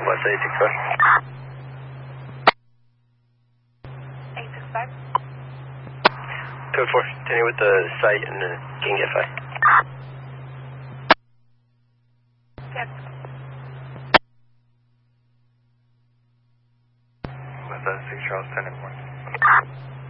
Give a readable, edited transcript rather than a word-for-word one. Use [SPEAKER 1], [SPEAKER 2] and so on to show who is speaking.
[SPEAKER 1] West 865.
[SPEAKER 2] 865.
[SPEAKER 1] Code 4, continue with the site and King get 5.
[SPEAKER 2] Yes.
[SPEAKER 1] West 6 Charles 10 at 1.